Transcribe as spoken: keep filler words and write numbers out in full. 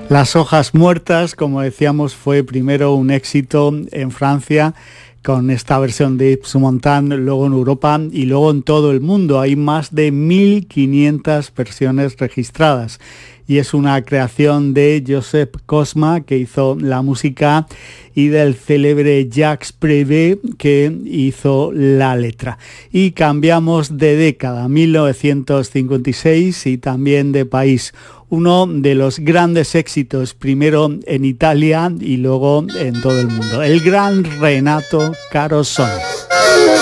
Las hojas muertas, como decíamos, fue primero un éxito en Francia con esta versión de Yves Montand, luego en Europa y luego en todo el mundo. Hay más de mil quinientas versiones registradas y es una creación de Joseph Cosma, que hizo la música, y del célebre Jacques Prévert, que hizo la letra. Y cambiamos de década, mil novecientos cincuenta y seis, y también de país. Uno de los grandes éxitos, primero en Italia y luego en todo el mundo, el gran Renato Carosone.